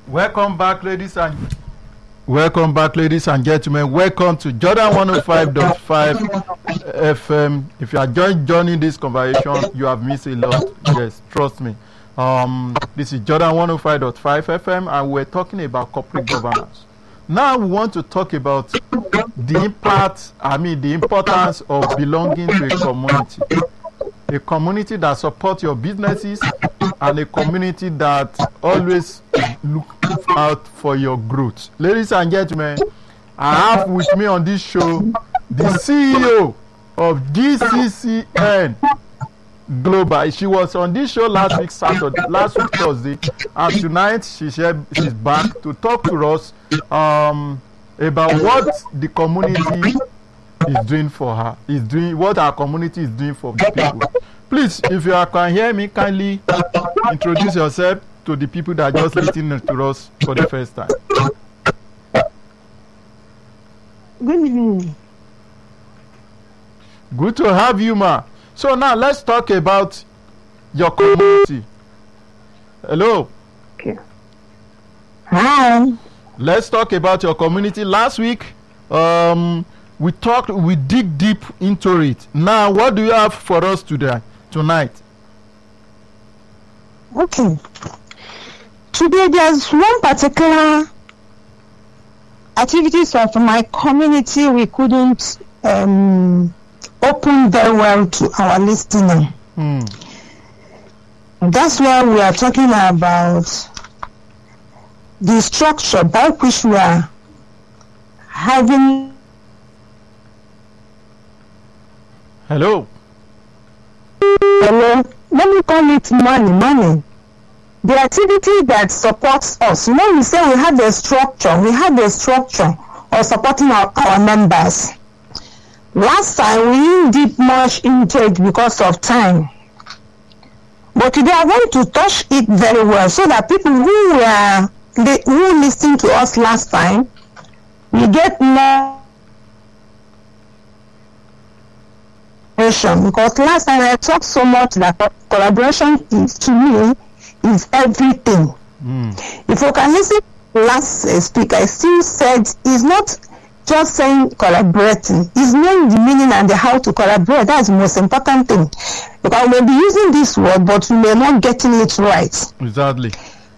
Welcome back, ladies and gentlemen. Welcome to Jordan 105.5 FM. If you are joining this conversation, you have missed a lot. Yes, trust me. This is Jordan 105.5 FM, and we're talking about corporate governance. Now we want to talk about the importance of belonging to a community that supports your businesses, and a community that always look out for your growth. Ladies and gentlemen, I have with me on this show the CEO of GCCN Global. She was on this show last week Thursday, and tonight she's back to talk to us about what the community is doing for her, what our community is doing for the people. Please, if you can hear me, kindly introduce yourself to the people that are just listening to us for the first time. Good evening. Good to have you, ma. So now let's talk about your community. Hello. Okay. Hi. Let's talk about your community. Last week, we dig deep into it. Now, what do you have for us tonight? Okay. Today, there's one particular activities of my community we couldn't open very well to our listener. That's why we are talking about the structure by which we are having. Hello. Let me call it money. The activity that supports us. We say we have the structure of supporting our members. Last time we didn't dip much into it because of time. But today I want to touch it very well so that people who listened to us last time will get more. Because last time I talked so much that collaboration to me is everything. If you can listen to last speaker, I still said it's not just saying collaborating, it's knowing the meaning and the how to collaborate. That's the most important thing. Because we may be using this word, but we may not getting it right. Exactly.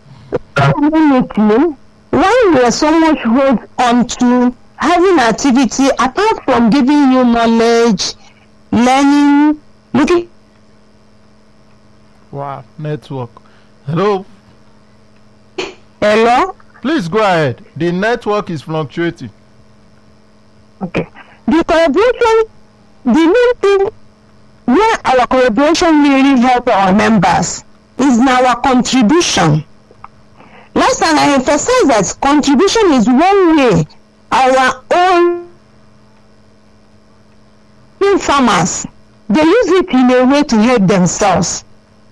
Why we are so much hold on to having activity apart from giving you knowledge, learning, looking. Wow, network. Hello. Hello. Please go ahead. The network is fluctuating. Okay. The collaboration, the main thing where our collaboration really help our members is in our contribution. Last time I emphasized that contribution is one way our own farmers, they use it in a way to help themselves.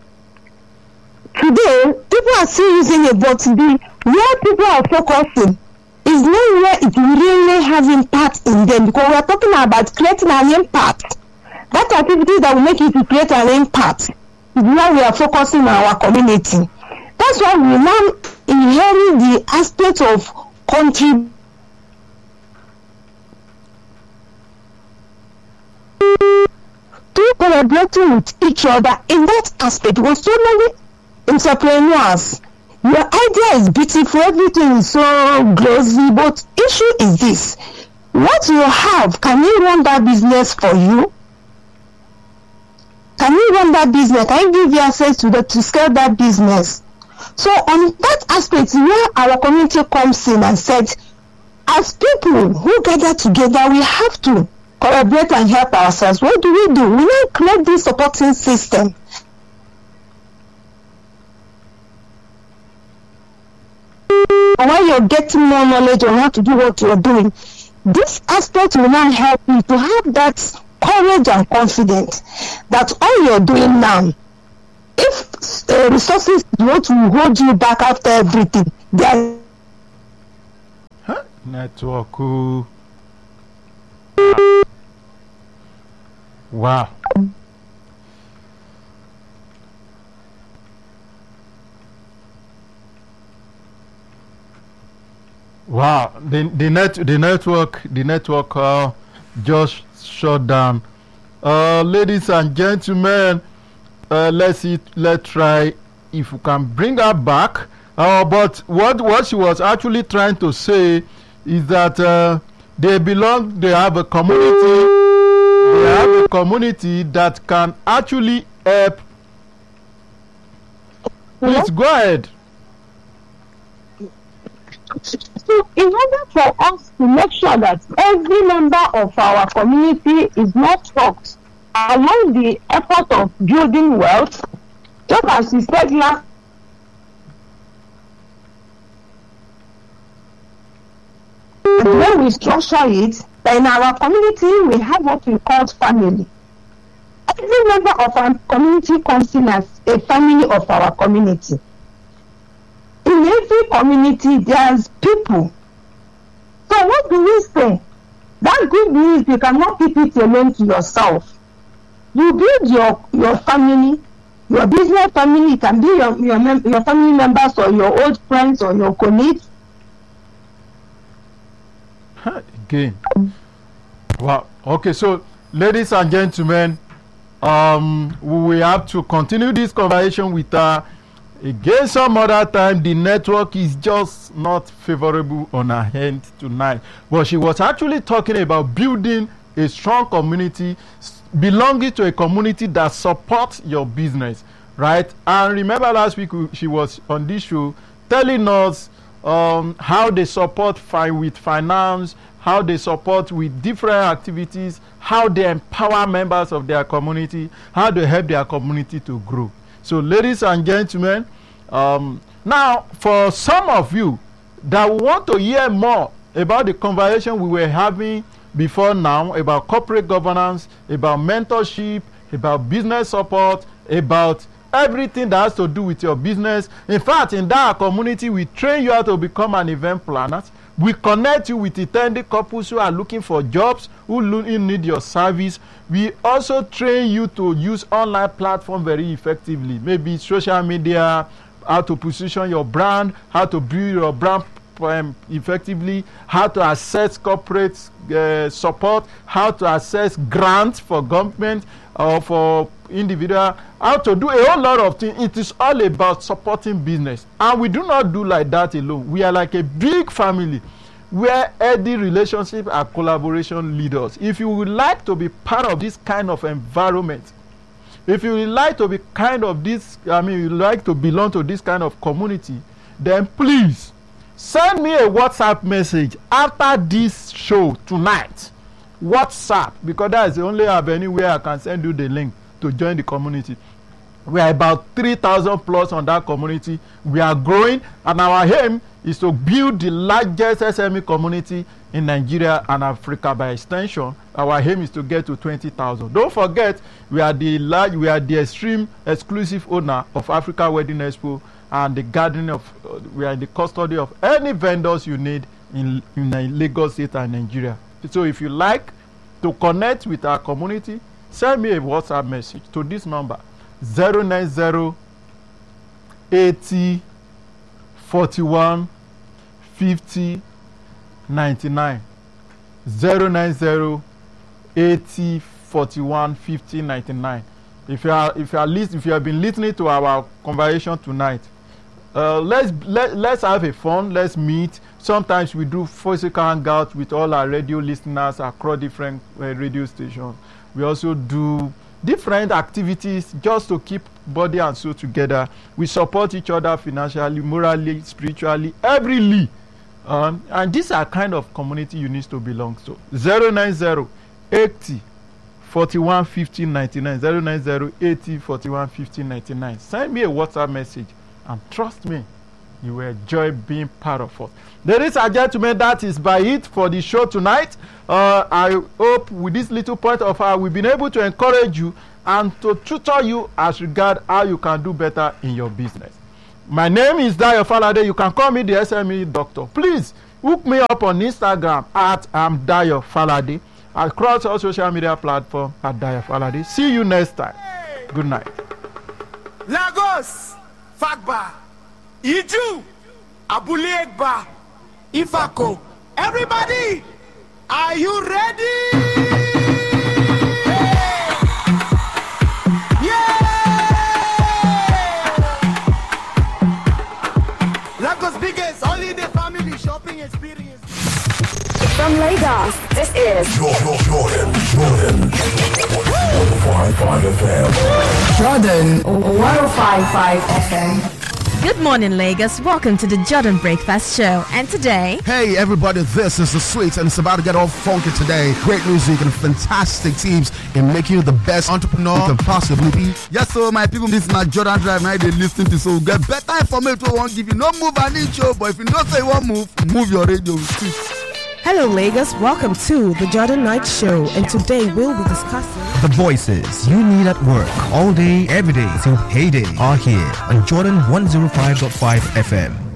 Today, people are still using it, but where people are focusing is not where it really has impact in them, because we are talking about creating an impact. That activity that will make you to create an impact is where we are focusing on our community. That's why we now inherit the aspect of contribution. Collaborating with each other in that aspect, because so many entrepreneurs, your idea is beautiful, everything is so glossy, but issue is this: what you have, can you run that business for you? Can you run that business? Can you give you access to scale that business? So on that aspect, where our community comes in and said, as people who gather together, we have to collaborate and help ourselves. What do? We now create this supporting system. When you're getting more knowledge on how to do what you're doing, this aspect will now help you to have that courage and confidence that all you're doing now, if resources what will hold you back after everything, network. Wow. Wow, the network just shut down. Ladies and gentlemen, let's try if we can bring her back. But what she was actually trying to say is that they have a community that can actually help. Please go ahead. So in order for us to make sure that every member of our community is not stuck along the effort of building wealth, just as we said last, when we structure it, in our community we have what we call family. Every member of our community comes in as a family of our community. In every community, there's people. So what do we say? That good news, you cannot keep it alone to yourself. You build your family, your business family. It can be your family members or your old friends or your colleagues. Again. Wow. Okay, so ladies and gentlemen, we have to continue this conversation with her. Again, some other time, the network is just not favorable on her end tonight. But she was actually talking about building a strong community, belonging to a community that supports your business, right? And remember last week she was on this show telling us how they support with finance, how they support with different activities, how they empower members of their community, how they help their community to grow. So, ladies and gentlemen, now for some of you that want to hear more about the conversation we were having before now, about corporate governance, about mentorship, about business support, about everything that has to do with your business. In fact, in that community, we train you how to become an event planner. We connect you with intended couples who are looking for jobs, who need your service. We also train you to use online platform very effectively, maybe social media, how to position your brand, how to build your brand effectively, how to access corporate support, how to access grants for government or for individual, how to do a whole lot of things. It is all about supporting business, and we do not do like that alone. We are like a big family where healthy relationship and collaboration lead us. If you would like to be part of this kind of environment, if you would like to be you like to belong to this kind of community, then please send me a WhatsApp message after this show tonight. WhatsApp, because that is the only avenue where I can send you the link to join the community. We are about 3,000 plus on that community. We are growing, and our aim is to build the largest SME community in Nigeria and Africa. By extension, our aim is to get to 20,000. Don't forget, we are the extreme exclusive owner of Africa Wedding Expo and the gardening of. We are in the custody of any vendors you need in Lagos State and Nigeria. So if you like to connect with our community, send me a WhatsApp message to this number 090 80 41 50 99 090 80 41 50 99. If you have been listening to our conversation tonight, let's have a fun. Let's meet. Sometimes we do physical hangouts with all our radio listeners across different radio stations. We also do different activities just to keep body and soul together. We support each other financially, morally, spiritually, everyly. And these are kind of community you need to belong to. 090 80 41 50 99 090 80 41 50 99. Send me a WhatsApp message, and trust me, you will enjoy being part of us. Ladies and gentlemen, that is by it for the show tonight. I hope with this little point of how we've been able to encourage you and to tutor you as regard how you can do better in your business. My name is Dayo Falade. You can call me the SME Doctor. Please hook me up on Instagram at Dayo Falade, across all social media platforms at Dayo Falade. See you next time. Good night. Lagos, Fagba, Iju, Abule Egba. Ifako. Everybody, are you ready? Lagos biggest holiday family shopping experience. From Lagos, this is Jordan 105.5 FM. Jordan 105.5 FM. Good morning, Lagos. Welcome to the Jordan Breakfast Show. And today, hey everybody, this is The Sweet, and it's about to get all funky today. Great music and fantastic teams in making you the best entrepreneur you can possibly be. Yes, so my people, this is my Jordan Drive. Now they listen to, so get better information. Won't give you no move an inch, but if you don't say one move your radio. Hello Lagos, welcome to the Jordan Night Show, and today we'll be discussing the voices you need at work all day, every day till payday are here on Jordan 105.5 FM.